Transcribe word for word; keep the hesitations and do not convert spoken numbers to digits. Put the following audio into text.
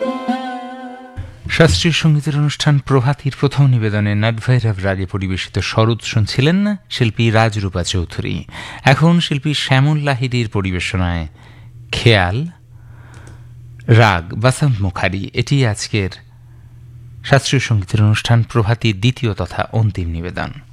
শাস্ত্রীয় সঙ্গীতের অনুষ্ঠান প্রভাতীর প্রথম নিবেদনে নাটভৈরব রাগে পরিবেশিত সরোদ শুনছিলেন শিল্পী রাজরূপা চৌধুরী। এখন শিল্পী শ্যামল লাহিড়ীর পরিবেশনায় খেয়াল, রাগ বাসন্ত মুখারি। এটি আজকের শাস্ত্রীয় সঙ্গীতের অনুষ্ঠান প্রভাতীর দ্বিতীয় তথা অন্তিম নিবেদন।